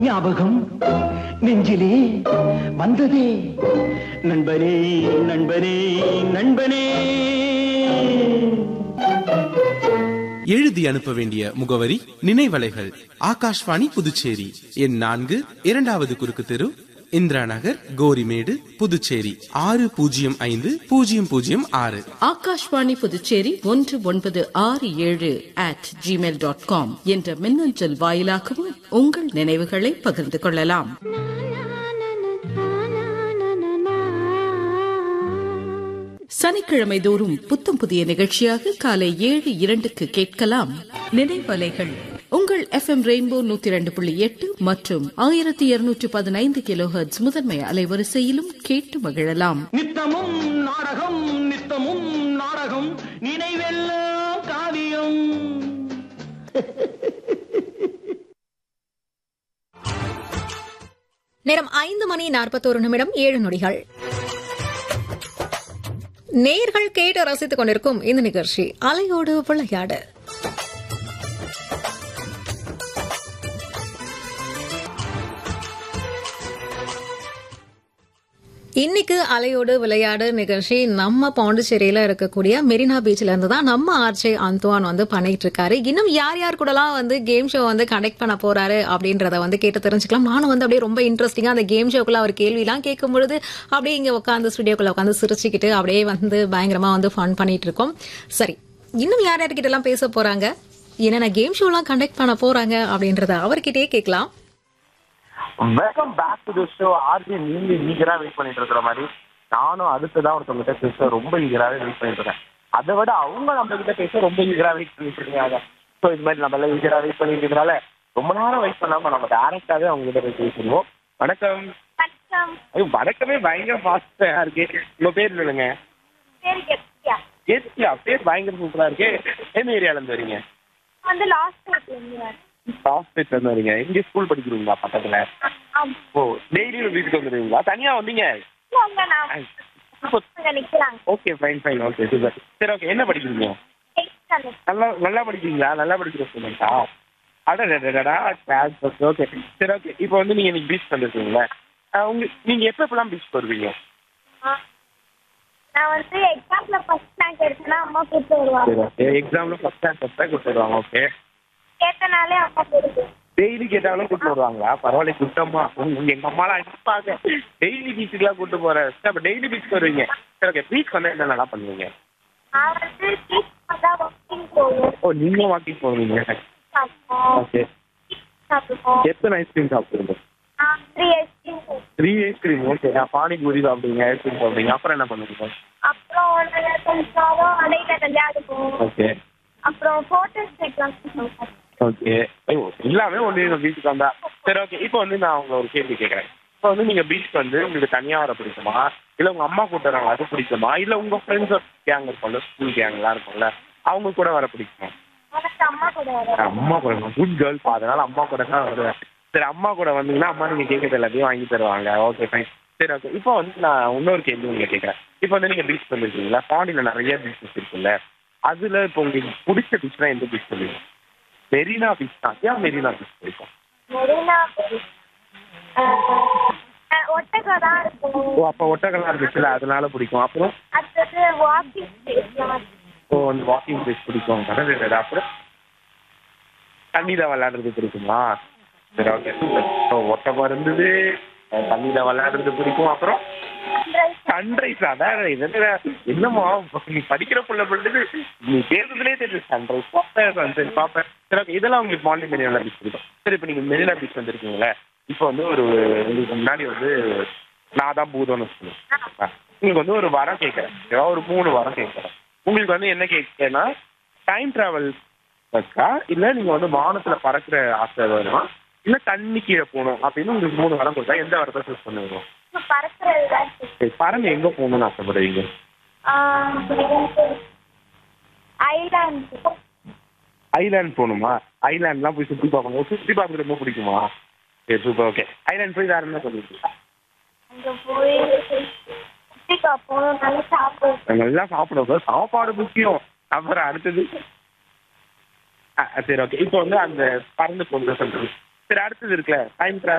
ஞாபகம் நெஞ்சிலே வந்ததே நண்பனே நண்பனே நண்பனே. எழுதி அனுப்ப வேண்டிய முகவரி நினைவலைகள், ஆகாஷ்வாணி புதுச்சேரி, எண் 4, 2வது குறுக்கு தெரு, இந்திரா நகர், கோரிமேடு, புதுச்சேரி 605006. ஆகாஷ்வாணி புதுச்சேரி 1967@gmail.com என்ற மின்னஞ்சல் வாயிலாகவும் உங்கள் நினைவுகளை பகிர்ந்து கொள்ளலாம். சனிக்கிழமை தோறும் புத்தம் புதிய நிகழ்ச்சியாக காலை 7:02 கேட்கலாம் நினைவலைகள். உங்கள் FM ரெயின்போ 102.8 மற்றும் 1215 கிலோஹெர்ட்ஸ் முதன்மை அலைவரிசையிலும் கேட்டு மகிழலாம். நித்தமும் நாடகம் நித்தமும் நாடகம் நினைவெல்லாம் காவியம். நேரம் 5:41 நேயர்கள் கேட்டு ரசித்துக் கொண்டிருக்கும் இந்த நிகழ்ச்சி அலையோடு விளையாடு. இன்னைக்கு அலையோடு விளையாடு நிகழ்ச்சி நம்ம பாண்டிச்சேரியில இருக்கக்கூடிய மெரினா பீச்ல இருந்து தான் நம்ம ஆர்ஜே அந்தோன் பண்ணிட்டு இருக்காரு. இன்னும் யார் யார் கூடலாம் கேம் ஷோ கண்டக்ட் பண்ண போறாரு அப்படின்றத கேட்டு தெரிஞ்சுக்கலாம். நானும் அப்படியே ரொம்ப இன்ட்ரெஸ்டிங்கா அந்த கேம் ஷோக்குள்ள அவர் கேள்வி எல்லாம் கேட்கும் பொழுது அப்படியே இங்க உட்காந்து ஸ்டுடியோக்குள்ள உட்காந்து சிரிச்சுக்கிட்டு அப்படியே பயங்கரமா ஃபன் பண்ணிட்டு இருக்கோம். சரி, இன்னும் யார் யார்கிட்ட எல்லாம் பேச போறாங்க, என்னென்ன கேம் ஷோ எல்லாம் கண்டக்ட் பண்ண போறாங்க அப்படின்றத அவர்கிட்டயே கேட்கலாம். Welcome back to the show. RJ நீங்க ஈகரா வெயிட் பண்ணிட்டு இருக்கிற மாதிரி நானும் அடுத்ததான் ஒருத்தவங்க பேச ரொம்ப ஈகராவே வெயிட் பண்ணிட்டு இருக்கேன். அதை விட அவங்க நம்ம கிட்ட பேச ரொம்ப ஈகரா வெயிட் பண்ணிட்டு இருக்காங்க. ஸோ இது மாதிரி நம்ம எல்லாம் ஈகரா வெயிட் பண்ணிட்டு இருக்கனால ரொம்ப நேரம் வெயிட் பண்ணாம நம்ம டேரக்டாவே அவங்க கிட்ட போய் பேசிடுவோம். வணக்கம். ஐயோ, வணக்கமே பயங்கர ஃபாஸ்டா இருக்கு. உங்க பேர் சொல்லுங்க. கேத்தியா, பேர் பயங்கர சூப்பரா இருக்கு. எந்த ஏரியால இருந்து வரீங்க? லாஸ்ட் இருந்து வரீங்க. இங்க ஸ்கூல் படிக்கிறீங்களா பக்கத்துல? ஓ, டெய்லியும் வீட்டுக்கு வந்துடுவீங்களா? தனியா வந்தீங்க? Okay, fine fine, okay super. சரி, ஓகே, என்ன படிக்கிறீங்க? நல்லா படிக்கிறீங்களா? நல்லா படிக்கிற ஸ்டூடெண்டா? அடடா, ஓகே. சரி, ஓகே. இப்போ நீங்க இன்னைக்கு பீச் வந்துருக்கீங்களா? நீங்க எப்பெல்லாம் பீச் வருவீங்க? எக்ஸாம்ல ஃபர்ஸ்ட் ரேங்க் எடுத்தா அம்மா கூட்டி வருவாங்க. எக்ஸாம்ல ஃபர்ஸ்ட் ரேங்க் எடுத்தா கூட்டி வருவாங்க. ஓகே. கேட்டனாலே அம்மா கூட்டி டெய்லி கேட்டாலும் கூட்டு வருவாங்களா? பரவாயில்ல, குட்டம்மா. எங்க அம்மாலாம் அடிப்பாங்க டெய்லி பீச்சுக்குலாம் கூட்டு போறேன். அப்ப டெய்லி பீச்சுக்கு வருவீங்க. சரி, ஓகே. பீச் என்னென்னலாம் பண்ணுவீங்க? நான் பீச் வந்தா வாக்கிங் போவேன். ஓ, நீங்க வாக்கிங் போவீங்க. ஓகே. எத்தனை ஐஸ்கிரீம் சாப்பிடுவீங்க? 3 ஐஸ்கிரீம். ஓகே. பானிபூரி சாப்பிடுவீங்க, ஐஸ்கிரீம் சாப்பிடுவீங்க. அப்புறம் என்ன பண்ணுவீங்க? அப்புறம் ஓகே. அப்புறம் போட்டோஸ் எடுக்கலாம். ஓகே. ஐயோ, எல்லாமே பீச்சுக்கு வந்தா. சரி, ஓகே. இப்போ நான் உங்களை ஒரு கேள்வி கேட்கறேன். இப்போ நீங்க பீச்சுக்கு உங்களுக்கு தனியா வர பிடிக்குமா, இல்ல உங்க அம்மா கூட்ட வராங்க அது பிடிக்குமா, இல்ல உங்க ஃப்ரெண்ட்ஸ் கேங் இருக்கும்ல, ஸ்கூல் கேங்லாம் இருக்கும்ல, அவங்க கூட வர பிடிக்குமா? அம்மா கூட அம்மா கூட. குட் கேர்ள், அதனால அம்மா கூட தான் வருவேன். சரி, அம்மா கூட வந்தீங்கன்னா அம்மா நீங்க கேட்கறது எல்லாத்தையும் வாங்கி தருவாங்க. Okay, fine. சரி, ஓகே. இப்போ நான் இன்னொரு கேள்வி உங்களுக்கு கேட்கறேன். இப்போ நீங்க பீச் வந்துருக்கீங்களா? பாண்டியில நிறைய பீச்சஸ் இருக்குல்ல, அதுல இப்போ உங்களுக்கு பிடிச்ச பீச்னா எந்த பீச் சொல்லுவீங்க? மெரினா பீச் தான். ஏன் மெரினா பீச் பிடிக்கும்? மெரினா பீச் ஒட்டகம் தான் இருக்கும். ஓ, அப்போ ஒட்டகம்லாம் இருந்துச்சுல, அதனால பிடிக்கும். அப்புறம் அடுத்தது வாக்கிங் பிளேஸ். ஓ, அந்த வாக்கிங் பிளேஸ் பிடிக்கும். அப்புறம் தண்ணியில விளையாடுறது பிடிக்குமா? சரி, ஓகே. ஒட்டகம் இருந்தது, தண்ணியில விளையாடுறது பிடிக்கும். அப்புறம் சன்ரைஸ். அதான் என்னமோ நீ படிக்கிற புள்ள பிள்ளைது நீ பேசுறதுலே தெரியுது. சன்ரைஸ் சன்ரைஸ் பார்ப்பேன். சரி, ஓகே. இதெல்லாம் உங்களுக்கு மார்னிங் மெரினா பீச் பிடிக்கும். சரி, இப்போ நீங்க மெரினா பீச் வந்துருக்கீங்களே, இப்போ ஒரு உங்களுக்கு முன்னாடி நான் தான் பூதம்னு சொல்லுவேன். உங்களுக்கு ஒரு வரம் கேட்கறேன். ஒரு 3 வரம் கேட்கறேன். உங்களுக்கு என்ன கேட்கறேன்னா, டைம் டிராவல் இருக்கா, இல்ல நீங்க வானத்துல பறக்கிற ஆசை வருமா, இல்ல தண்ணி கீழே போகணும் அப்படின்னு உங்களுக்கு 3 வரம் கொடுத்தா எந்த வரத்தை சூஸ் பண்ணுவீங்க? பறந்து எங்க போகணும்னு ஆசைப்படுவீங்க? ஐலாண்ட் போகணுமா? ஐலாண்ட்லாம் போய் சுற்றி பார்க்கணும். சுற்றி பார்க்கறது ரொம்ப பிடிக்குமா? சரி, சூப்பர், ஓகே. ஐலாண்ட் போய் வேற என்ன சொல்லுவீங்க? நல்லா சாப்பிடுவோம். சாப்பாடு முக்கியம். அப்புறம் அடுத்தது சரி, ஓகே. இப்போ அந்த பறந்து போகிறது சொல்றது. சரி அடுத்தது இருக்குல்ல டைம்